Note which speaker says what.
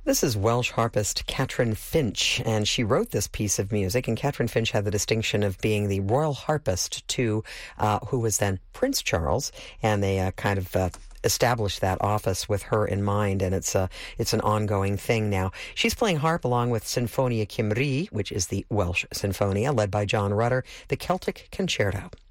Speaker 1: This is Welsh harpist Catherine Finch, and she wrote this piece of music. And Catherine Finch had the distinction of being the royal harpist to who was then Prince Charles, and they kind of established that office with her in mind, and it's an ongoing thing now. She's playing harp along with Sinfonia Cymru, which is the Welsh Sinfonia, led by John Rutter, the Celtic Concerto.